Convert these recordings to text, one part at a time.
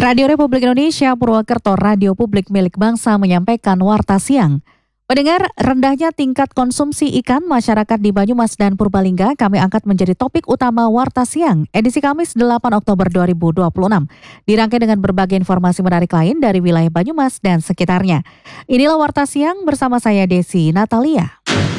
Radio Republik Indonesia Purwokerto, radio publik milik bangsa menyampaikan Warta Siang. Pendengar, rendahnya tingkat konsumsi ikan masyarakat di Banyumas dan Purbalingga kami angkat menjadi topik utama Warta Siang, edisi Kamis 8 Oktober 2026. Dirangkai dengan berbagai informasi menarik lain dari wilayah Banyumas dan sekitarnya. Inilah Warta Siang bersama saya Desi Natalia.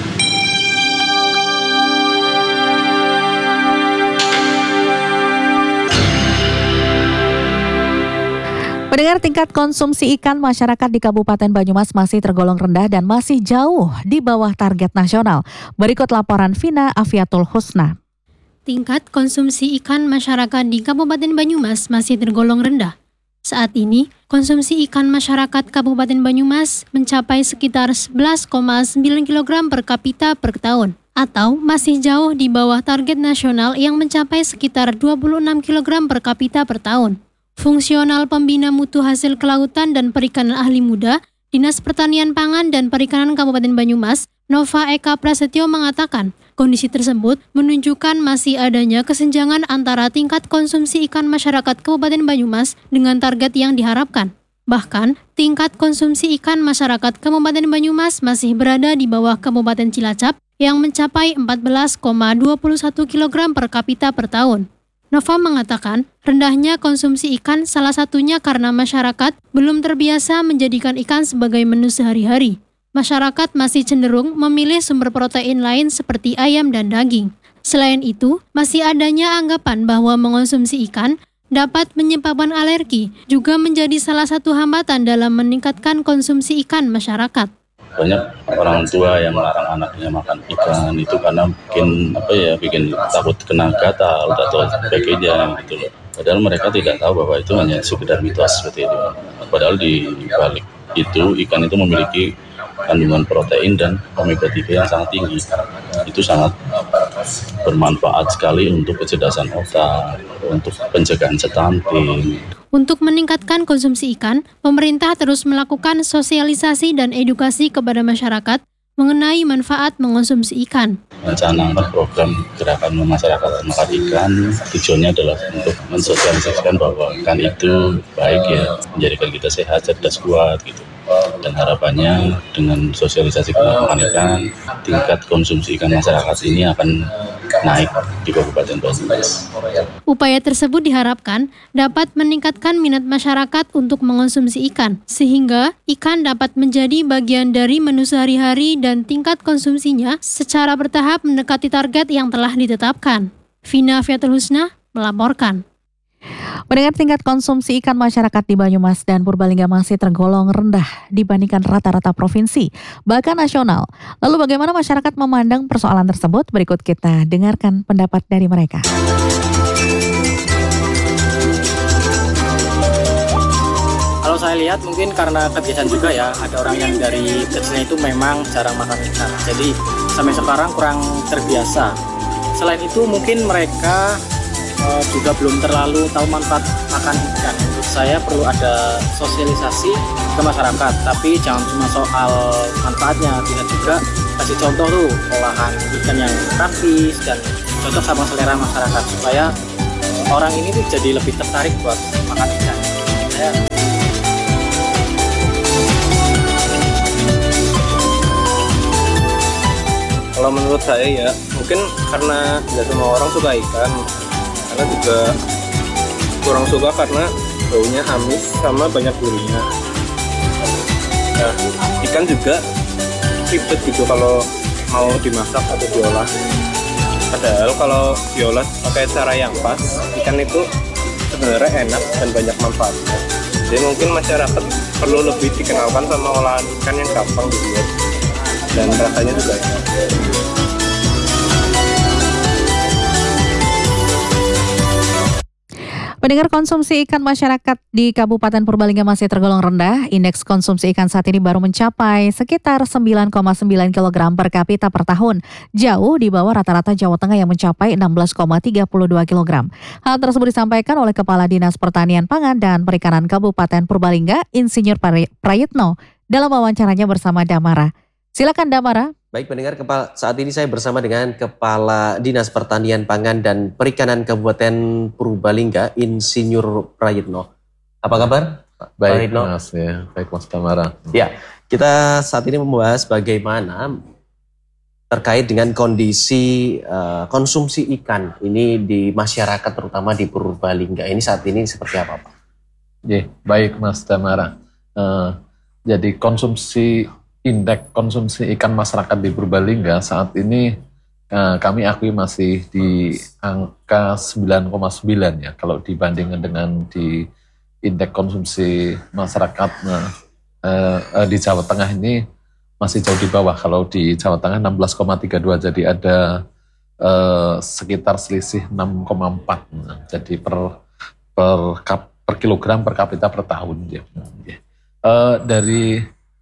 Pendengar, tingkat konsumsi ikan masyarakat di Kabupaten Banyumas masih tergolong rendah dan masih jauh di bawah target nasional. Berikut laporan Vina Afiatul Husna. Tingkat konsumsi ikan masyarakat di Kabupaten Banyumas masih tergolong rendah. Saat ini, konsumsi ikan masyarakat Kabupaten Banyumas mencapai sekitar 11,9 kg per kapita per tahun, atau masih jauh di bawah target nasional yang mencapai sekitar 26 kg per kapita per tahun. Fungsional Pembina Mutu Hasil Kelautan dan Perikanan Ahli Muda, Dinas Pertanian Pangan dan Perikanan Kabupaten Banyumas, Nova Eka Prasetyo mengatakan, kondisi tersebut menunjukkan masih adanya kesenjangan antara tingkat konsumsi ikan masyarakat Kabupaten Banyumas dengan target yang diharapkan. Bahkan, tingkat konsumsi ikan masyarakat Kabupaten Banyumas masih berada di bawah Kabupaten Cilacap yang mencapai 14,21 kg per kapita per tahun. Nova mengatakan, rendahnya konsumsi ikan salah satunya karena masyarakat belum terbiasa menjadikan ikan sebagai menu sehari-hari. Masyarakat masih cenderung memilih sumber protein lain seperti ayam dan daging. Selain itu, masih adanya anggapan bahwa mengonsumsi ikan dapat menyebabkan alergi, juga menjadi salah satu hambatan dalam meningkatkan konsumsi ikan masyarakat. Banyak orang tua yang melarang anaknya makan ikan itu karena bikin takut kena gatal atau sebagainya gitu loh. Padahal mereka tidak tahu bahwa itu hanya sekedar mitos seperti itu. Padahal di balik itu ikan itu memiliki kandungan protein dan omega 3 yang sangat tinggi. Itu sangat bermanfaat sekali untuk kecerdasan otak, untuk pencegahan stunting. Untuk meningkatkan konsumsi ikan, pemerintah terus melakukan sosialisasi dan edukasi kepada masyarakat mengenai manfaat mengonsumsi ikan. Mencanangkan program gerakan masyarakat makan ikan, tujuannya adalah untuk mensosialisasikan bahwa ikan itu baik ya, menjadikan kita sehat, cerdas, kuat gitu. Dan harapannya dengan sosialisasi makan ikan, tingkat konsumsi ikan masyarakat ini akan naik di Kabupaten Banyumas. Upaya tersebut diharapkan dapat meningkatkan minat masyarakat untuk mengonsumsi ikan, sehingga ikan dapat menjadi bagian dari menu sehari-hari dan tingkat konsumsinya secara bertahap mendekati target yang telah ditetapkan. Vina Afiatul Husna melaporkan. Pendengar, tingkat konsumsi ikan masyarakat di Banyumas dan Purbalingga masih tergolong rendah dibandingkan rata-rata provinsi, bahkan nasional. Lalu bagaimana masyarakat memandang persoalan tersebut? Berikut kita dengarkan pendapat dari mereka. Kalau saya lihat mungkin karena kebiasaan juga ya, ada orang yang dari kecilnya itu memang jarang makan ikan. Jadi sampai sekarang kurang terbiasa. Selain itu mungkin mereka juga belum terlalu tahu manfaat makan ikan. Menurut saya perlu ada sosialisasi ke masyarakat, tapi jangan cuma soal manfaatnya, tidak juga kasih contoh tuh olahan ikan yang praktis dan cocok sama selera masyarakat supaya orang ini tuh jadi lebih tertarik buat makan ikan. Kalau menurut saya ya, mungkin karena tidak semua orang suka ikan. Karena juga kurang suka karena baunya amis sama banyak durinya. Nah, ikan juga ribet gitu kalau mau dimasak atau diolah. Padahal kalau diolah pakai cara yang pas, ikan itu sebenarnya enak dan banyak manfaatnya. Jadi mungkin masyarakat perlu lebih dikenalkan sama olahan ikan yang gampang dibuat dan rasanya juga enak. Pendengar, konsumsi ikan masyarakat di Kabupaten Purbalingga masih tergolong rendah. Indeks konsumsi ikan saat ini baru mencapai sekitar 9,9 kg per kapita per tahun. Jauh di bawah rata-rata Jawa Tengah yang mencapai 16,32 kg. Hal tersebut disampaikan oleh Kepala Dinas Pertanian Pangan dan Perikanan Kabupaten Purbalingga, Insinyur Prayitno, dalam wawancaranya bersama Damara. Silakan Damara. Baik pendengar, saat ini saya bersama dengan Kepala Dinas Pertanian Pangan dan Perikanan Kabupaten Purbalingga, Insinyur Prayitno. Apa kabar? Baik, Ridno? Mas. Ya, baik, Mas Tamara. Ya, kita saat ini membahas bagaimana terkait dengan kondisi konsumsi ikan ini di masyarakat, terutama di Purbalingga. Ini saat ini seperti apa, Pak? Ya, baik, Mas Tamara. Jadi indeks konsumsi ikan masyarakat di Purbalingga saat ini kami akui masih di angka 9,9 ya. Kalau dibandingkan dengan di indeks konsumsi masyarakat di Jawa Tengah ini masih jauh di bawah. Kalau di Jawa Tengah 16,32, jadi ada sekitar selisih 6,4. Jadi per kilogram per kapita per tahun. Ya. Dari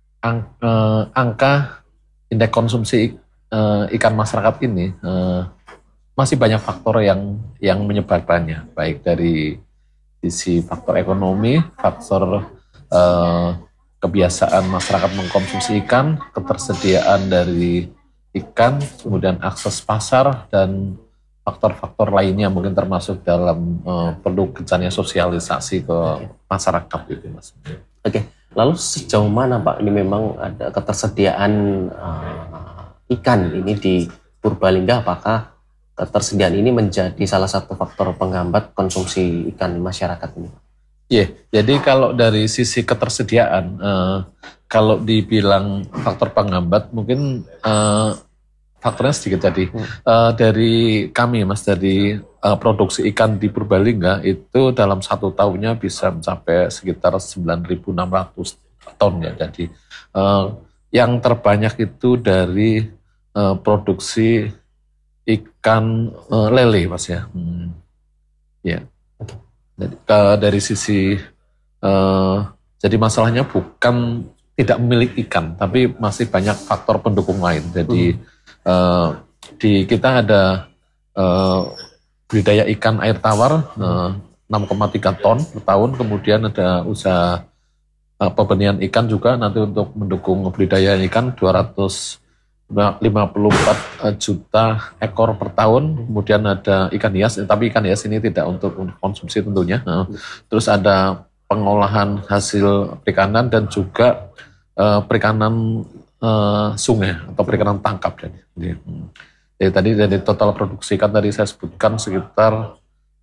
angka indeks konsumsi ikan masyarakat ini masih banyak faktor yang menyebabkannya, baik dari sisi faktor ekonomi, faktor kebiasaan masyarakat mengkonsumsi ikan, ketersediaan dari ikan, kemudian akses pasar, dan faktor-faktor lainnya mungkin termasuk dalam perlu gencarnya sosialisasi ke masyarakat gitu, Mas. Oke, lalu sejauh mana Pak ini memang ada ketersediaan ikan ini di Purbalingga? Apakah ketersediaan ini menjadi salah satu faktor penghambat konsumsi ikan masyarakat ini? Iya, jadi kalau dari sisi ketersediaan, kalau dibilang faktor penghambat, mungkin faktornya sedikit tadi. Dari kami, Mas, dari produksi ikan di Purbalingga itu dalam 1 tahunnya bisa mencapai sekitar 9.600 ton ya. Jadi yang terbanyak itu dari produksi ikan lele, Mas ya. Ya. Jadi, dari sisi jadi masalahnya bukan tidak memiliki ikan, tapi masih banyak faktor pendukung lain. Jadi kita ada budidaya ikan air tawar 6,3 ton per tahun, kemudian ada usaha pembenihan ikan juga nanti untuk mendukung budidaya ikan 254 juta ekor per tahun. Kemudian ada ikan hias, tapi ikan hias ini tidak untuk konsumsi tentunya. Terus ada pengolahan hasil perikanan dan juga perikanan sungai atau perikanan tangkap. Jadi tadi dari total produksi ikan tadi saya sebutkan sekitar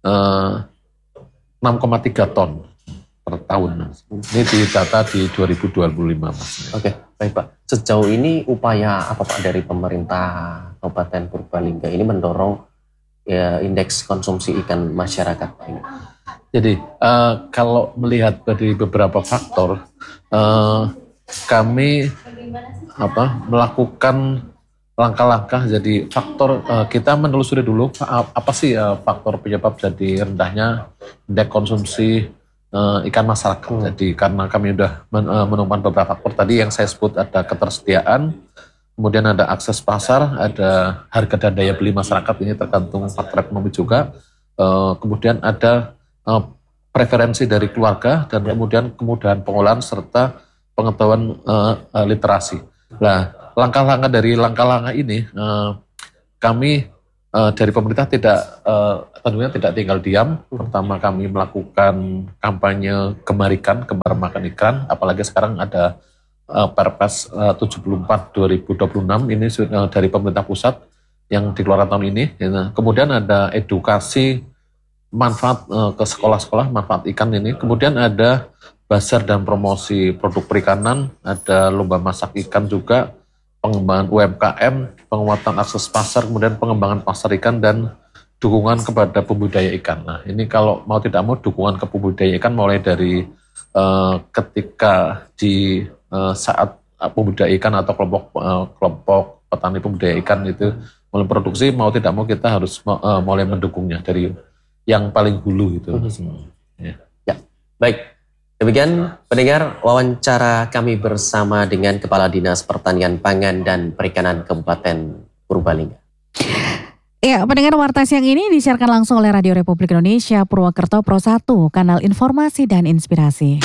6,3 ton per tahun. Ini di data di 2025, Mas. Oke, baik Pak. Sejauh ini upaya apa Pak dari pemerintah Kabupaten Purbalingga ini mendorong indeks konsumsi ikan masyarakat ini? Jadi kalau melihat dari beberapa faktor, kami melakukan langkah-langkah. Jadi faktor kita menelusuri dulu apa sih faktor penyebab jadi rendahnya indeks konsumsi ikan masyarakat. Jadi karena kami sudah menemukan beberapa faktor tadi yang saya sebut, ada ketersediaan, kemudian ada akses pasar, ada harga dan daya beli masyarakat, ini tergantung faktor ekonomi juga, kemudian ada preferensi dari keluarga, dan kemudian kemudahan pengolahan serta pengetahuan literasi. Nah, langkah-langkah ini kami dari pemerintah tentunya tidak tinggal diam. Pertama, kami melakukan kampanye gemar makan ikan, apalagi sekarang ada Perpres 74 2026 ini dari pemerintah pusat yang dikeluarkan tahun ini. Kemudian ada edukasi manfaat ke sekolah-sekolah manfaat ikan ini. Kemudian ada bazar dan promosi produk perikanan, ada lomba masak ikan juga, pengembangan UMKM, penguatan akses pasar, kemudian pengembangan pasar ikan, dan dukungan kepada pembudidaya ikan. Nah, ini kalau mau tidak mau dukungan ke pembudidaya ikan mulai dari ketika di saat pembudidaya ikan atau kelompok petani pembudidaya ikan itu mulai produksi, mau tidak mau kita harus mulai mendukungnya dari yang paling hulu itu. Ya, baik. Demikian pendengar wawancara kami bersama dengan Kepala Dinas Pertanian Pangan dan Perikanan Kabupaten Purbalingga. Ya, pendengar warta siang ini disiarkan langsung oleh Radio Republik Indonesia Purwokerto Pro 1, kanal informasi dan inspirasi.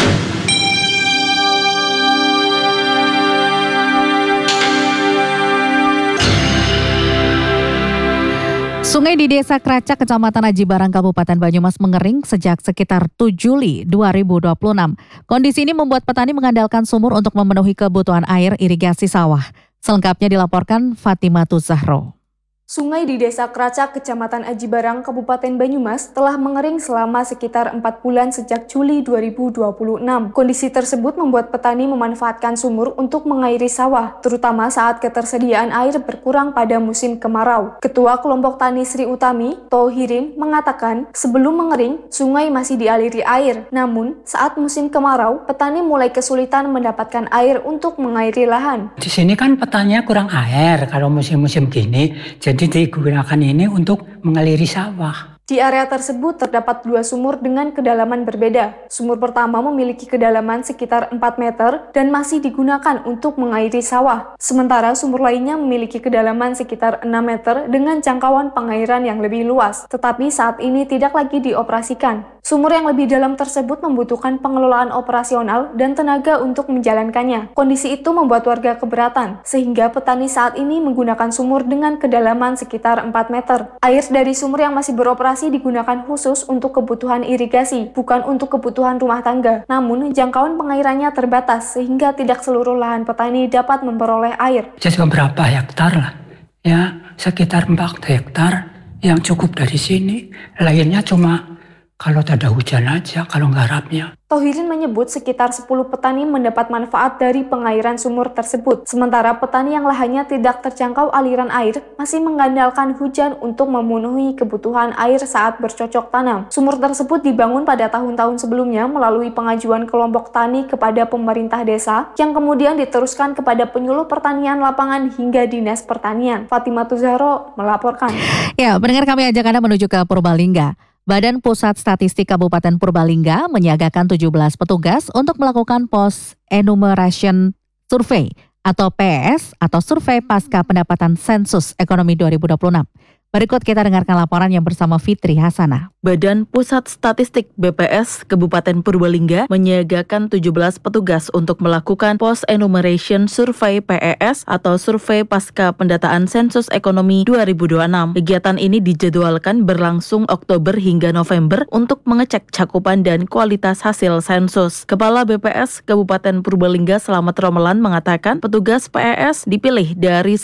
Sungai di Desa Kracak, Kecamatan Aji Barang, Kabupaten Banyumas mengering sejak sekitar 7 Juli 2026. Kondisi ini membuat petani mengandalkan sumur untuk memenuhi kebutuhan air irigasi sawah. Selengkapnya dilaporkan Fatimatu Zahro. Sungai di Desa Kracak, Kecamatan Aji Barang, Kabupaten Banyumas telah mengering selama sekitar 4 bulan sejak Juli 2026. Kondisi tersebut membuat petani memanfaatkan sumur untuk mengairi sawah, terutama saat ketersediaan air berkurang pada musim kemarau. Ketua Kelompok Tani Sri Utami, Tohirin, mengatakan sebelum mengering, sungai masih dialiri air. Namun, saat musim kemarau, petani mulai kesulitan mendapatkan air untuk mengairi lahan. Di sini kan petaninya kurang air kalau musim-musim gini. Jadi digunakan ini untuk mengaliri sawah. Di area tersebut terdapat 2 sumur dengan kedalaman berbeda. Sumur pertama memiliki kedalaman sekitar 4 meter dan masih digunakan untuk mengairi sawah. Sementara sumur lainnya memiliki kedalaman sekitar 6 meter dengan jangkauan pengairan yang lebih luas, tetapi saat ini tidak lagi dioperasikan. Sumur yang lebih dalam tersebut membutuhkan pengelolaan operasional dan tenaga untuk menjalankannya. Kondisi itu membuat warga keberatan, sehingga petani saat ini menggunakan sumur dengan kedalaman sekitar 4 meter. Air dari sumur yang masih beroperasi digunakan khusus untuk kebutuhan irigasi, bukan untuk kebutuhan rumah tangga. Namun, jangkauan pengairannya terbatas, sehingga tidak seluruh lahan petani dapat memperoleh air. Jadi beberapa hektar lah, ya sekitar 4 hektar yang cukup dari sini. Lainnya cuma kalau ada hujan aja, kalau garapnya. Tohirin menyebut sekitar 10 petani mendapat manfaat dari pengairan sumur tersebut. Sementara petani yang lahannya tidak terjangkau aliran air masih mengandalkan hujan untuk memenuhi kebutuhan air saat bercocok tanam. Sumur tersebut dibangun pada tahun-tahun sebelumnya melalui pengajuan kelompok tani kepada pemerintah desa yang kemudian diteruskan kepada penyuluh pertanian lapangan hingga Dinas Pertanian. Fatimatu Zahro melaporkan. Ya, pendengar, kami ajak Anda menuju ke Purbalingga. Badan Pusat Statistik Kabupaten Purbalingga menyiagakan 17 petugas untuk melakukan Post Enumeration Survey atau PES atau Survei Pasca Pendapatan Sensus Ekonomi 2026. Berikut kita dengarkan laporan yang bersama Fitri Hasanah. Badan Pusat Statistik BPS Kabupaten Purbalingga menyiagakan 17 petugas untuk melakukan Post Enumeration Survey PES atau Survei Pasca Pendataan Sensus Ekonomi 2026. Kegiatan ini dijadwalkan berlangsung Oktober hingga November untuk mengecek cakupan dan kualitas hasil sensus. Kepala BPS Kabupaten Purbalingga Slamet Romelan mengatakan petugas PES dipilih dari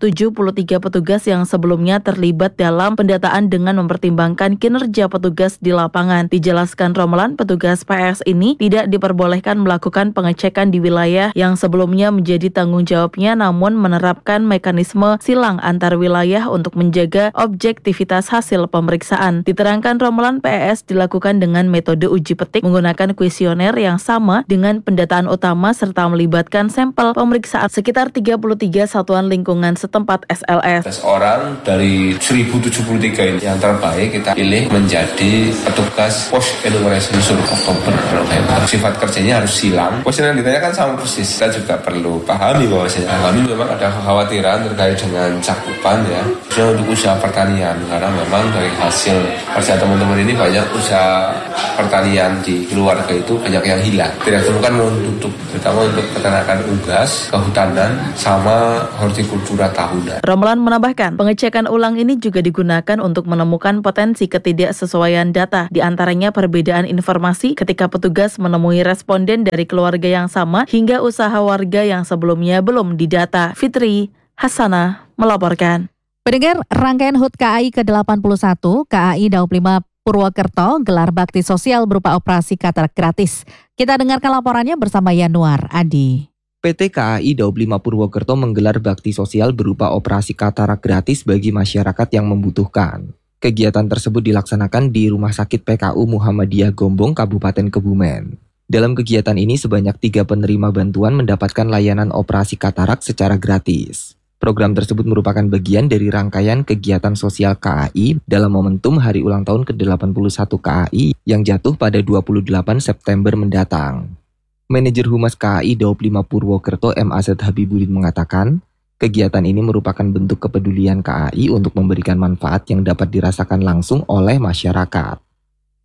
1.073 petugas yang sebelumnya terlibat dalam pendataan dengan mempertimbangkan kinerja petugas di lapangan. Dijelaskan Romelan, petugas PES ini tidak diperbolehkan melakukan pengecekan di wilayah yang sebelumnya menjadi tanggung jawabnya, namun menerapkan mekanisme silang antar wilayah untuk menjaga objektivitas hasil pemeriksaan. Diterangkan Romelan, PES dilakukan dengan metode uji petik menggunakan kuesioner yang sama dengan pendataan utama serta melibatkan sampel pemeriksaan sekitar 33 satuan lingkungan setempat SLS. Tes orang dari 1073 ini yang terbaik kita pilih menjadi petugas Post Enumeration Survey Oktober November. Sifat kerjanya harus silang. Kuesioner yang ditanyakan sama persis. Kita juga perlu pahami bahwasanya kami memang ada kekhawatiran terkait dengan cakupan ya. Khususnya untuk usaha pertanian karena memang dari hasil kerja teman-teman ini banyak usaha pertanian di keluarga itu banyak yang hilang. Tidak temukan menutup, terutama untuk peternakan unggas, kehutanan, sama hortikultura tahunan. Romelan menambahkan, pengecekan ulang ini juga digunakan untuk menemukan potensi ketidaksesuaian data, di antaranya perbedaan informasi ketika petugas menemui responden dari keluarga yang sama hingga usaha warga yang sebelumnya belum didata. Fitri Hasanah melaporkan. Pendengar, rangkaian HUT KAI ke-81, KAI Daup 5 Purwokerto gelar bakti sosial berupa operasi katarak gratis. Kita dengarkan laporannya bersama Yanuar Adi. PT KAI Daup 5 Purwokerto menggelar bakti sosial berupa operasi katarak gratis bagi masyarakat yang membutuhkan. Kegiatan tersebut dilaksanakan di Rumah Sakit PKU Muhammadiyah Gombong, Kabupaten Kebumen. Dalam kegiatan ini sebanyak 3 penerima bantuan mendapatkan layanan operasi katarak secara gratis. Program tersebut merupakan bagian dari rangkaian kegiatan sosial KAI dalam momentum Hari Ulang Tahun ke-81 KAI yang jatuh pada 28 September mendatang. Manajer Humas KAI Daup 5 Purwokerto M. Azad Habibuddin mengatakan, kegiatan ini merupakan bentuk kepedulian KAI untuk memberikan manfaat yang dapat dirasakan langsung oleh masyarakat.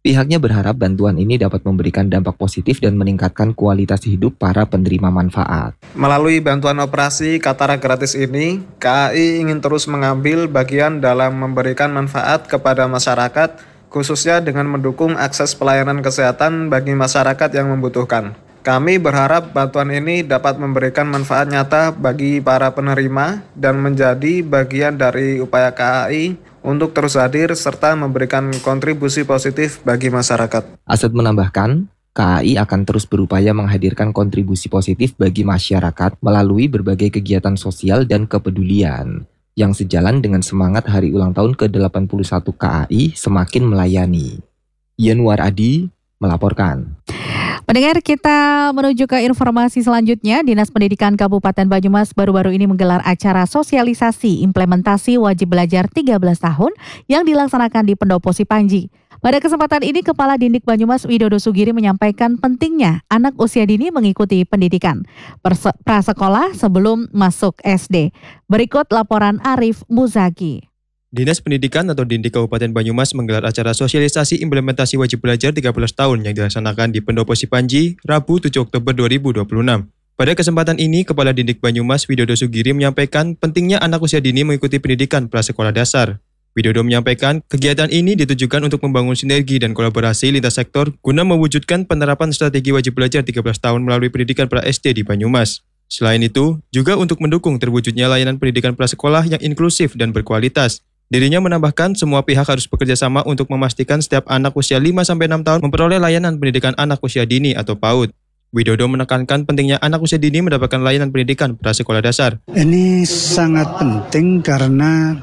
Pihaknya berharap bantuan ini dapat memberikan dampak positif dan meningkatkan kualitas hidup para penerima manfaat. Melalui bantuan operasi Katarak Gratis ini, KAI ingin terus mengambil bagian dalam memberikan manfaat kepada masyarakat, khususnya dengan mendukung akses pelayanan kesehatan bagi masyarakat yang membutuhkan. Kami berharap bantuan ini dapat memberikan manfaat nyata bagi para penerima dan menjadi bagian dari upaya KAI untuk terus hadir serta memberikan kontribusi positif bagi masyarakat. Asad menambahkan, KAI akan terus berupaya menghadirkan kontribusi positif bagi masyarakat melalui berbagai kegiatan sosial dan kepedulian yang sejalan dengan semangat Hari Ulang Tahun ke-81 KAI semakin melayani. Yanwar Adi melaporkan. Pendengar, kita menuju ke informasi selanjutnya. Dinas Pendidikan Kabupaten Banyumas baru-baru ini menggelar acara sosialisasi implementasi wajib belajar 13 tahun yang dilaksanakan di Pendopo Sipanji. Pada kesempatan ini, Kepala Dindik Banyumas Widodo Sugiri menyampaikan pentingnya anak usia dini mengikuti pendidikan prasekolah sebelum masuk SD. Berikut laporan Arif Muzaki. Dinas Pendidikan atau Dindik Kabupaten Banyumas menggelar acara sosialisasi implementasi wajib belajar 13 tahun yang dilaksanakan di Pendopo Sipanji, Rabu 7 Oktober 2026. Pada kesempatan ini, Kepala Dindik Banyumas Widodo Sugiri menyampaikan pentingnya anak usia dini mengikuti pendidikan prasekolah dasar. Widodo menyampaikan kegiatan ini ditujukan untuk membangun sinergi dan kolaborasi lintas sektor guna mewujudkan penerapan strategi wajib belajar 13 tahun melalui pendidikan pra-SD di Banyumas. Selain itu, juga untuk mendukung terwujudnya layanan pendidikan prasekolah yang inklusif dan berkualitas. Dirinya menambahkan semua pihak harus bekerja sama untuk memastikan setiap anak usia 5-6 tahun memperoleh layanan pendidikan anak usia dini atau PAUD. Widodo menekankan pentingnya anak usia dini mendapatkan layanan pendidikan prasekolah dasar. Ini sangat penting karena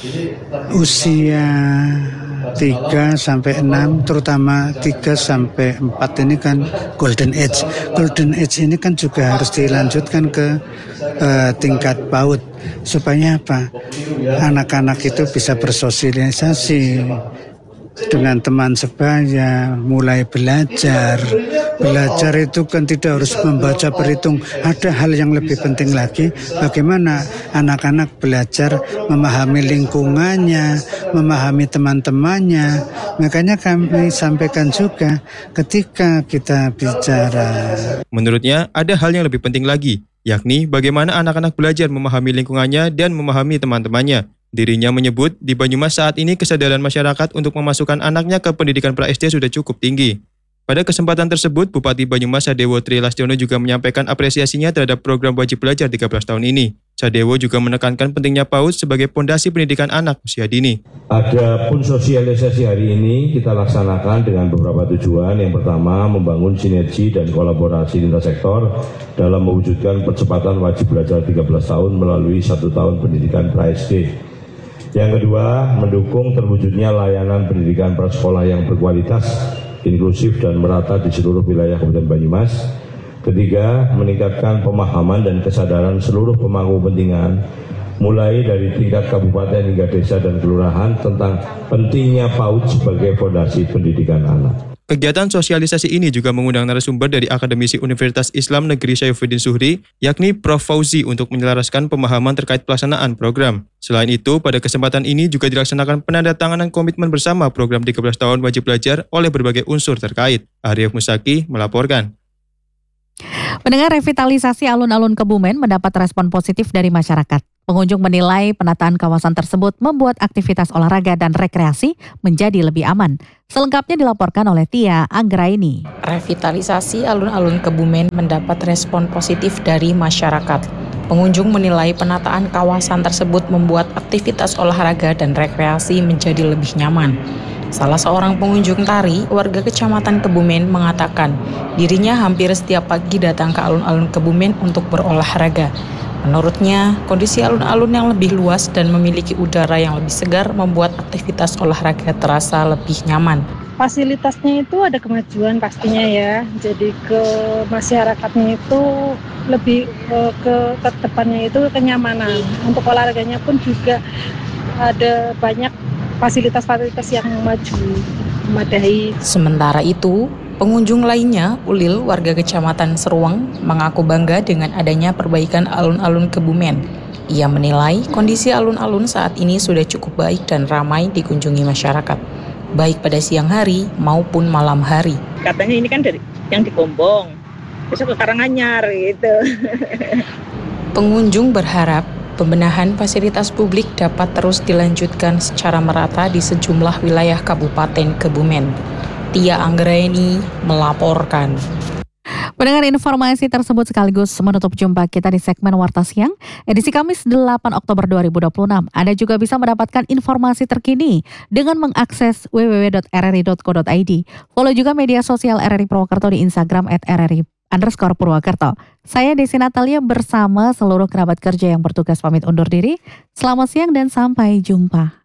usia 3-6, terutama 3-4 ini kan golden age. Golden age ini kan juga harus dilanjutkan ke tingkat PAUD. Supaya apa? Anak-anak itu bisa bersosialisasi dengan teman sebaya, mulai belajar. Belajar itu kan tidak harus membaca berhitung. Ada hal yang lebih penting lagi, bagaimana anak-anak belajar memahami lingkungannya, memahami teman-temannya. Makanya kami sampaikan juga ketika kita bicara. Menurutnya, ada hal yang lebih penting lagi, yakni bagaimana anak-anak belajar memahami lingkungannya dan memahami teman-temannya. Dirinya menyebut di Banyumas saat ini kesadaran masyarakat untuk memasukkan anaknya ke pendidikan pra-SD sudah cukup tinggi. Pada kesempatan tersebut, Bupati Banyumas Sadewo Tri Lastiono juga menyampaikan apresiasinya terhadap program wajib belajar 13 tahun ini. Sadewo juga menekankan pentingnya PAUD sebagai pondasi pendidikan anak usia dini. Adapun sosialisasi hari ini kita laksanakan dengan beberapa tujuan. Yang pertama, membangun sinergi dan kolaborasi lintas sektor dalam mewujudkan percepatan wajib belajar 13 tahun melalui 1 tahun pendidikan pra-SD. Yang kedua, mendukung terwujudnya layanan pendidikan prasekolah yang berkualitas, inklusif dan merata di seluruh wilayah Kabupaten Banyumas. Ketiga, meningkatkan pemahaman dan kesadaran seluruh pemangku kepentingan, mulai dari tingkat kabupaten hingga desa dan kelurahan tentang pentingnya PAUD sebagai fondasi pendidikan anak. Kegiatan sosialisasi ini juga mengundang narasumber dari Akademisi Universitas Islam Negeri Syaifuddin Zuhri, yakni Prof. Fauzi untuk menyelaraskan pemahaman terkait pelaksanaan program. Selain itu, pada kesempatan ini juga dilaksanakan penandatanganan komitmen bersama program 13 tahun wajib belajar oleh berbagai unsur terkait. Arif Musaki melaporkan. Pendengar, revitalisasi alun-alun Kebumen mendapat respon positif dari masyarakat. Pengunjung menilai penataan kawasan tersebut membuat aktivitas olahraga dan rekreasi menjadi lebih aman. Selengkapnya dilaporkan oleh Tia Anggraini. Revitalisasi alun-alun Kebumen mendapat respon positif dari masyarakat. Pengunjung menilai penataan kawasan tersebut membuat aktivitas olahraga dan rekreasi menjadi lebih nyaman. Salah seorang pengunjung tari, warga Kecamatan Kebumen, mengatakan dirinya hampir setiap pagi datang ke alun-alun Kebumen untuk berolahraga. Menurutnya, kondisi alun-alun yang lebih luas dan memiliki udara yang lebih segar membuat aktivitas olahraga terasa lebih nyaman. Fasilitasnya itu ada kemajuan pastinya ya, jadi ke masyarakatnya itu lebih ke depannya itu kenyamanan. Untuk olahraganya pun juga ada banyak fasilitas-fasilitas yang maju, memadai. Sementara itu, pengunjung lainnya, Ulil, warga Kecamatan Seruang, mengaku bangga dengan adanya perbaikan alun-alun Kebumen. Ia menilai kondisi alun-alun saat ini sudah cukup baik dan ramai dikunjungi masyarakat. baik pada siang hari maupun malam hari. Katanya ini kan dari yang di Gombong, besok ke Karanganyar gitu. Pengunjung berharap pembenahan fasilitas publik dapat terus dilanjutkan secara merata di sejumlah wilayah Kabupaten Kebumen. Tia Anggraeni melaporkan. Pendengar, informasi tersebut sekaligus menutup jumpa kita di segmen Warta Siang, edisi Kamis 8 Oktober 2026. Anda juga bisa mendapatkan informasi terkini dengan mengakses www.rri.co.id. Follow juga media sosial RRI Purwokerto di Instagram @rri_Purwokerto. Saya Desi Natalia bersama seluruh kerabat kerja yang bertugas pamit undur diri. Selamat siang dan sampai jumpa.